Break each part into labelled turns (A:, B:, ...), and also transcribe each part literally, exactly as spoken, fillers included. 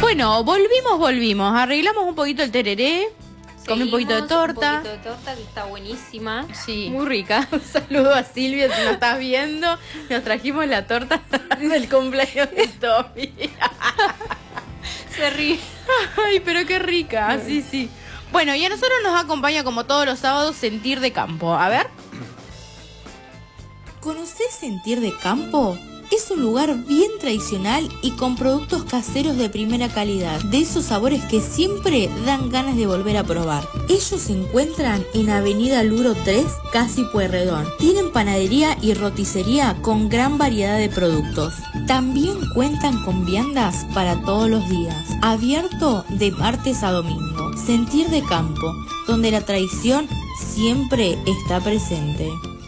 A: Bueno, volvimos, volvimos. Arreglamos un poquito el tereré. Comí un poquito de torta.
B: Un poquito de torta que está buenísima.
A: Sí.
B: Muy rica.
A: Un saludo a Silvia, si nos estás viendo. Nos trajimos la torta del cumpleaños de Tommy.
B: Se ríe.
A: Ay, pero qué rica. Sí, sí. Bueno, y a nosotros nos acompaña como todos los sábados Sentir de Campo. A ver.
C: ¿Conocés Sentir de Campo? Es un lugar bien tradicional y con productos caseros de primera calidad, de esos sabores que siempre dan ganas de volver a probar. Ellos se encuentran en Avenida Luro tres, casi Pueyrredón. Tienen panadería y roticería con gran variedad de productos. También cuentan con viandas para todos los días, abierto de martes a domingo. Sentir de Campo, donde la tradición siempre está presente.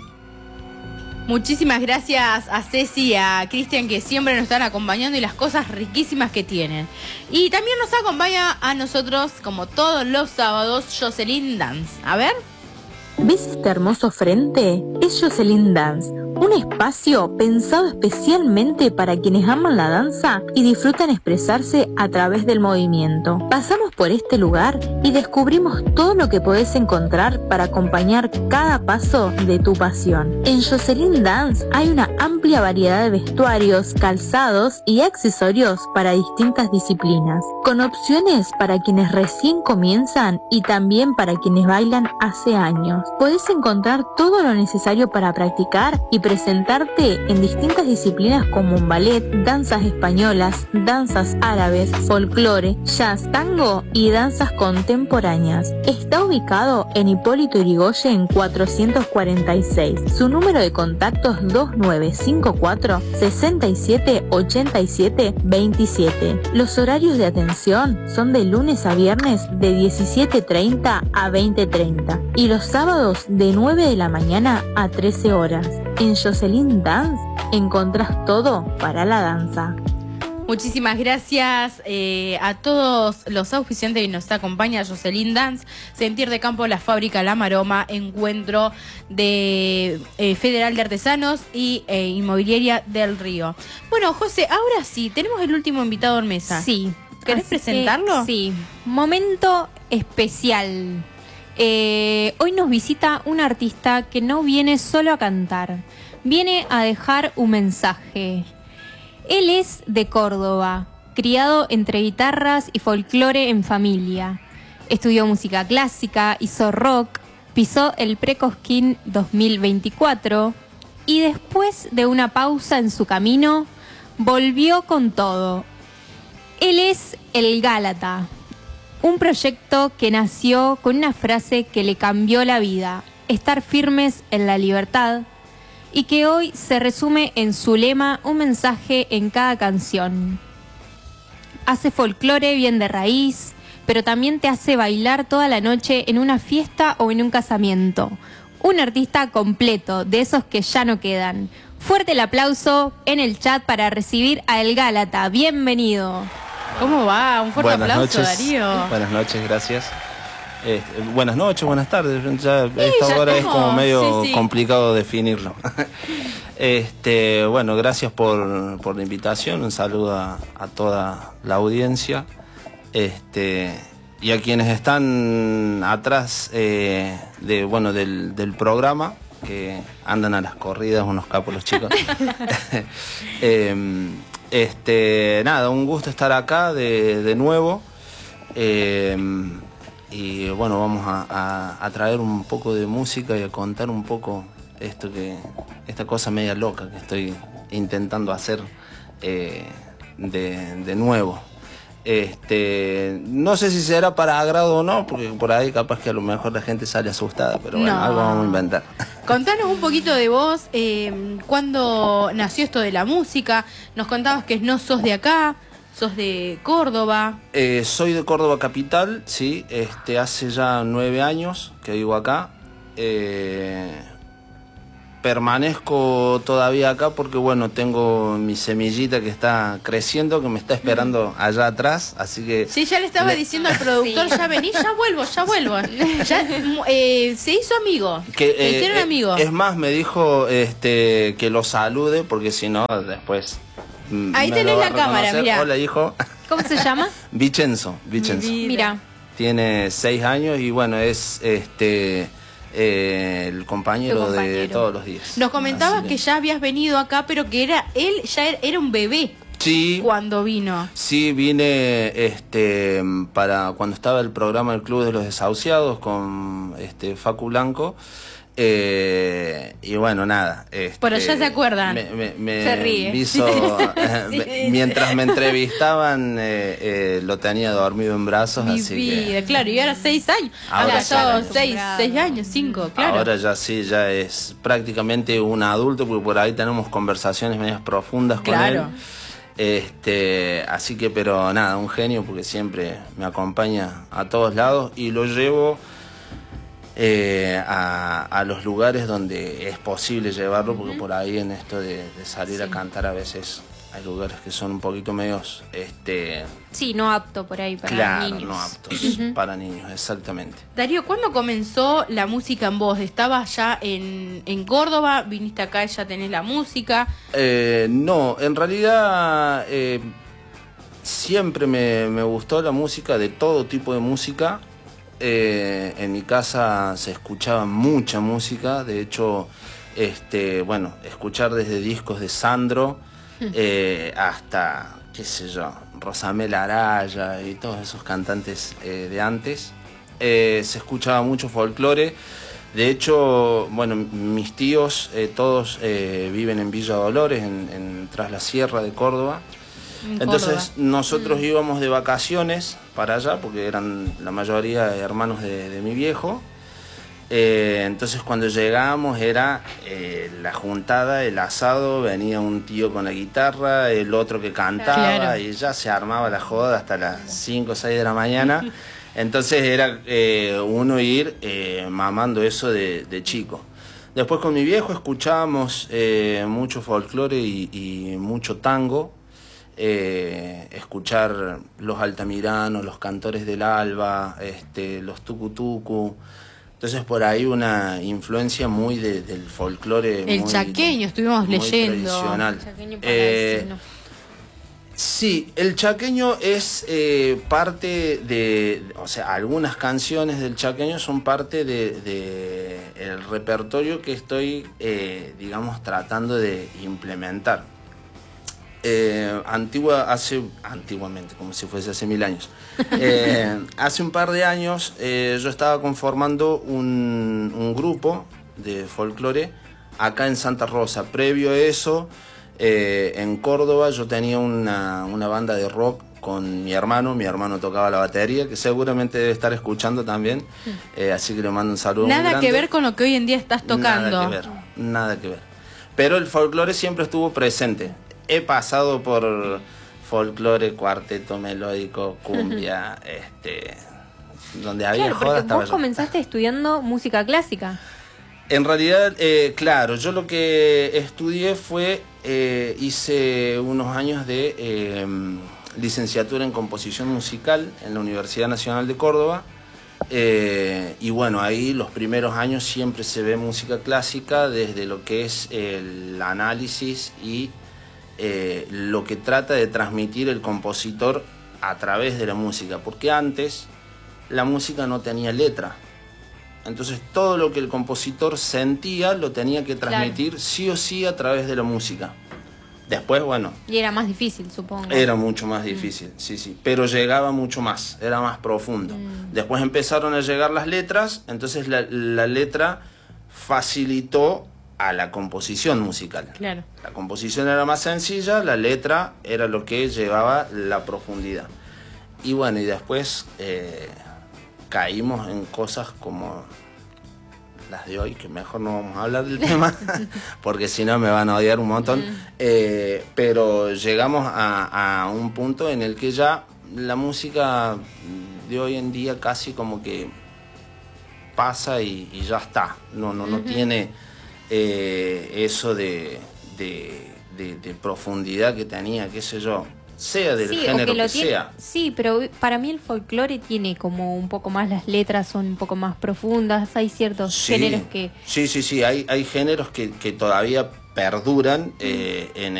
A: Muchísimas gracias a Ceci y a Cristian que siempre nos están acompañando y las cosas riquísimas que tienen. Y también nos acompaña a nosotros, como todos los sábados, Jocelyn Dance. A ver.
D: ¿Ves este hermoso frente? Es Jocelyn Dance, un espacio pensado especialmente para quienes aman la danza y disfrutan expresarse a través del movimiento. Pasamos por este lugar y descubrimos todo lo que podés encontrar para acompañar cada paso de tu pasión. En Jocelyn Dance hay una amplia variedad de vestuarios, calzados y accesorios para distintas disciplinas, con opciones para quienes recién comienzan y también para quienes bailan hace años. Podés encontrar todo lo necesario para practicar y presentarte en distintas disciplinas como ballet, danzas españolas, danzas árabes, folclore, jazz, tango y danzas contemporáneas. Está ubicado en Hipólito Yrigoyen cuatrocientos cuarenta y seis. Su número de contacto es dos nueve cinco cuatro, seis siete, ocho siete, dos siete. Los horarios de atención son de lunes a viernes de diecisiete treinta a veinte treinta y los sábados de nueve de la mañana a trece horas. En Jocelyn Dance encontrás todo para la danza.
A: Muchísimas gracias eh, a todos los auspiciantes que nos acompañan. Jocelyn Dance, Sentir de Campo, La Fábrica La Maroma, Encuentro de eh, Federal de Artesanos y eh, Inmobiliaria del Río. Bueno, José, ahora sí, tenemos el último invitado en mesa.
B: Sí.
A: ¿Querés presentarlo?
B: Que, sí. Momento especial. Eh, hoy nos visita un artista que no viene solo a cantar, viene a dejar un mensaje. Él es de Córdoba, criado entre guitarras y folclore en familia. Estudió música clásica, hizo rock, pisó el Precosquín dos mil veinticuatro y después de una pausa en su camino, volvió con todo. Él es el Gálata. Un proyecto que nació con una frase que le cambió la vida, estar firmes en la libertad, y que hoy se resume en su lema, un mensaje en cada canción. Hace folclore bien de raíz, pero también te hace bailar toda la noche en una fiesta o en un casamiento. Un artista completo, de esos que ya no quedan. Fuerte el aplauso en el chat para recibir a El Gálata. Bienvenido.
A: ¿Cómo va? Un fuerte
E: buenas
A: aplauso,
E: noches,
A: Darío.
E: Buenas noches, gracias. Este, buenas noches, buenas tardes. Ya
A: Sí,
E: esta
A: ya
E: hora
A: estamos.
E: es como medio
A: Sí, sí.
E: complicado definirlo. Este, bueno, gracias por, por la invitación. Un saludo a, a toda la audiencia. Este, y a quienes están atrás eh, de, bueno, del, del programa, que andan a las corridas, unos capos los chicos. eh, Este, nada, un gusto estar acá de, de nuevo eh, y bueno, vamos a, a, a traer un poco de música y a contar un poco esto que, esta cosa media loca que estoy intentando hacer eh, de, de nuevo. Este, no sé si será para agrado o no, porque por ahí capaz que a lo mejor la gente sale asustada, pero bueno,
A: No.
E: algo vamos a inventar.
A: Contanos un poquito de vos, eh, cuándo nació esto de la música. Nos contabas que no sos de acá, sos de Córdoba.
E: Eh, soy de Córdoba capital, sí, este, hace ya nueve años que vivo acá. Eh, permanezco todavía acá porque, bueno, tengo mi semillita que está creciendo, que me está esperando allá atrás, así que...
A: Sí, ya le estaba
E: le...
A: diciendo al productor,
B: Sí.
A: ya vení, ya vuelvo, ya vuelvo. Ya, eh, se hizo amigo,
E: Que,
A: se
E: eh,
A: hicieron
E: eh,
A: amigos.
E: Es más, me dijo este, que lo salude, porque si no, después... mm,
A: Ahí
E: me
A: tenés
E: lo va
A: la
E: a
A: cámara,
E: reconocer.
A: mirá.
E: Hola, hijo.
B: ¿Cómo se llama?
E: Vicenzo, Vicenzo.
B: Mira.
E: Tiene seis años y bueno, es este eh, el compañero, compañero de todos los días.
A: Nos comentabas que... que ya habías venido acá, pero que era él ya era un bebé.
E: Sí.
A: Cuando vino.
E: Sí, vine este para cuando estaba el programa del Club de los Desahuciados con este Facu Blanco. Eh, y bueno, nada. Este,
A: Por allá se acuerdan.
E: Me, me, me
B: se ríe.
E: Viso, sí, me, mientras me entrevistaban, eh, eh, lo tenía dormido en brazos.
A: Mi
E: así
A: vida,
E: que,
A: claro, y ahora seis años.
E: Ahora
A: ya seis, seis años, cinco, claro.
E: Ahora ya sí, ya es prácticamente un adulto, porque por ahí tenemos conversaciones medias profundas con
A: claro.
E: él. Este, así que, pero nada, un genio porque siempre me acompaña a todos lados y lo llevo eh, a, a los lugares donde es posible llevarlo, porque uh-huh. por ahí en esto de, de salir sí. a cantar a veces hay lugares que son un poquito medios este
B: sí, no apto por ahí para
E: claro,
B: niños.
E: no aptos uh-huh. para niños, exactamente.
A: Darío, ¿cuándo comenzó la música en vos? ¿Estabas ya en, en Córdoba? ¿Viniste acá y ya tenés la música?
E: Eh, no, en realidad eh, siempre me, me gustó la música, de todo tipo de música. Eh, en mi casa se escuchaba mucha música, de hecho, este, bueno, escuchar desde discos de Sandro eh, hasta, qué sé yo, Rosamel Araya y todos esos cantantes eh, de antes. Eh, se escuchaba mucho folclore. De hecho, bueno, mis tíos eh, todos eh, viven en Villa Dolores, en, en tras la Sierra de Córdoba. Entonces nosotros mm. íbamos de vacaciones para allá, porque eran la mayoría de hermanos de, de mi viejo. Eh, entonces cuando llegábamos era eh, la juntada, el asado, venía un tío con la guitarra, el otro que cantaba, claro. y ya se armaba la joda hasta las cinco o seis de la mañana. Entonces era eh, uno ir eh, mamando eso de, de chico. Después con mi viejo escuchábamos eh, mucho folclore y, y mucho tango. Eh, escuchar los altamiranos, los cantores del alba, este, los tucutucu. Entonces por ahí una influencia muy de, del folclore.
A: El
E: muy,
A: chaqueño, estuvimos
E: muy
A: leyendo.
E: Tradicional.
B: El chaqueño
E: eh, sí, el chaqueño es eh, parte de, o sea, algunas canciones del chaqueño son parte de, de el repertorio que estoy, eh, digamos, tratando de implementar. Eh, antigua, hace, antiguamente, como si fuese hace mil años. Eh, hace un par de años eh, yo estaba conformando un, un grupo de folclore acá en Santa Rosa. Previo a eso, eh, en Córdoba yo tenía una, una banda de rock con mi hermano. Mi hermano tocaba la batería, que seguramente debe estar escuchando también. Eh, así que le mando un saludo.
A: Nada
E: muy grande.
A: que ver con lo que hoy en día estás tocando.
E: Nada que ver, nada que ver. Pero el folclore siempre estuvo presente. He pasado por folclore, cuarteto melódico, cumbia, este, donde había
B: claro,
E: joda.
B: Porque vos yo. comenzaste estudiando música clásica.
E: En realidad, eh, claro, yo lo que estudié fue, eh, hice unos años de eh, licenciatura en composición musical en la Universidad Nacional de Córdoba. Eh, y bueno, ahí los primeros años siempre se ve música clásica desde lo que es el análisis y Eh, lo que trata de transmitir el compositor a través de la música, porque antes la música no tenía letra, entonces todo lo que el compositor sentía lo tenía que transmitir, claro, sí o sí a través de la música. Después, bueno...
B: Y era más difícil, supongo.
E: Era mucho más difícil, mm. sí, sí, pero llegaba mucho más, era más profundo. Mm. Después empezaron a llegar las letras, entonces la, la letra facilitó a la composición musical.
A: Claro.
E: La composición era más sencilla, la letra era lo que llevaba la profundidad. Y bueno, y después eh, caímos en cosas como las de hoy, que mejor no vamos a hablar del tema, porque si no me van a odiar un montón. Mm. Eh, pero llegamos a, a un punto en el que ya la música de hoy en día casi como que pasa y, y ya está. No, no, no uh-huh. tiene... Eh, eso de, de, de, de profundidad que tenía, qué sé yo, sea del
B: sí,
E: género
B: que,
E: que
B: tiene,
E: sea.
B: Sí, pero para mí el folclore tiene como un poco más, las letras son un poco más profundas, hay ciertos
E: sí,
B: géneros que...
E: Sí, sí, sí, hay, hay géneros que, que todavía perduran eh, en